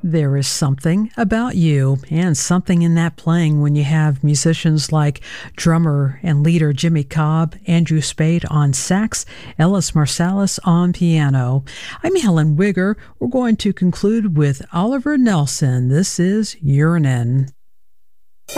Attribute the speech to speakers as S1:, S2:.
S1: There is something about you and something in that playing when you have musicians like drummer and leader Jimmy Cobb, Andrew Spade on sax, Ellis Marsalis on piano. I'm Helen Wigger. We're going to conclude with Oliver Nelson. This is Urinin.